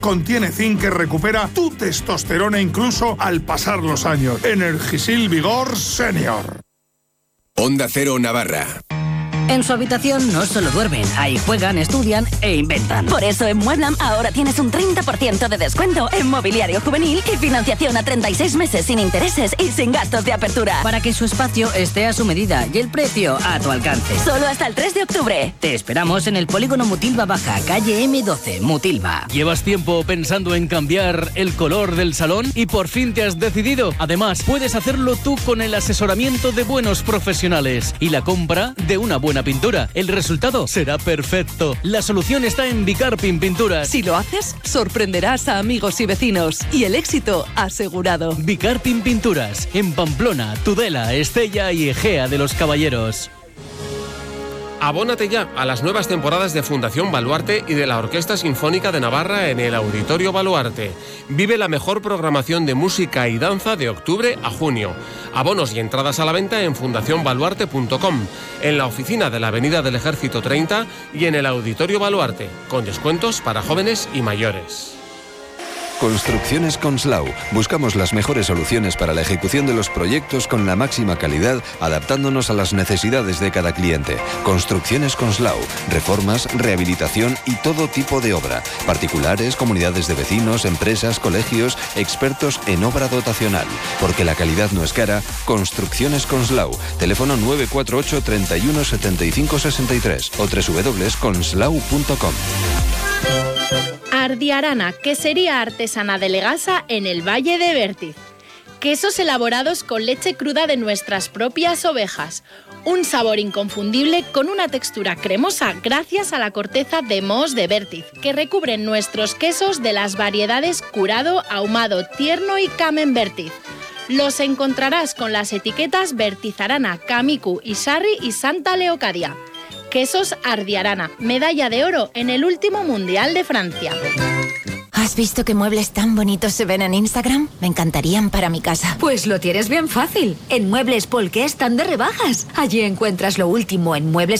Contiene zinc que recupera tu testosterona incluso al pasar los años. Energisil Vigor Senior. Onda Cero Navarra. En su habitación no solo duermen, ahí juegan, estudian e inventan. Por eso en Mueblam ahora tienes un 30% de descuento en mobiliario juvenil y financiación a 36 meses sin intereses y sin gastos de apertura. Para que su espacio esté a su medida y el precio a tu alcance. Solo hasta el 3 de octubre. Te esperamos en el polígono Mutilva Baja, calle M12, Mutilva. ¿Llevas tiempo pensando en cambiar el color del salón y por fin te has decidido? Además, puedes hacerlo tú con el asesoramiento de buenos profesionales y la compra de una buena pintura. El resultado será perfecto. La solución está en Bicarpin Pinturas. Si lo haces, sorprenderás a amigos y vecinos y el éxito asegurado. Bicarpin Pinturas, en Pamplona, Tudela, Estella y Egea de los Caballeros. Abónate ya a las nuevas temporadas de Fundación Baluarte y de la Orquesta Sinfónica de Navarra en el Auditorio Baluarte. Vive la mejor programación de música y danza de octubre a junio. Abonos y entradas a la venta en fundacionbaluarte.com, en la oficina de la Avenida del Ejército 30 y en el Auditorio Baluarte, con descuentos para jóvenes y mayores. Construcciones Conslau. Buscamos las mejores soluciones para la ejecución de los proyectos con la máxima calidad, adaptándonos a las necesidades de cada cliente. Construcciones Conslau. Reformas, rehabilitación y todo tipo de obra. Particulares, comunidades de vecinos, empresas, colegios, expertos en obra dotacional. Porque la calidad no es cara. Construcciones Conslau. Teléfono 948 31 75 63 o www.conslau.com. Ardiarana, quesería artesana de Legasa en el Valle de Vértiz. Quesos elaborados con leche cruda de nuestras propias ovejas. Un sabor inconfundible con una textura cremosa gracias a la corteza de mohos de Vértiz, que recubren nuestros quesos de las variedades curado, ahumado, tierno y camembert. Los encontrarás con las etiquetas Vertizarana, Camicu, Isarri y Santa Leocadia. Quesos Ardiarana, medalla de oro en el último Mundial de Francia. ¿Has visto qué muebles tan bonitos se ven en Instagram? Me encantarían para mi casa. Pues lo tienes bien fácil. En Muebles Polque están de rebajas. Allí encuentras lo último en muebles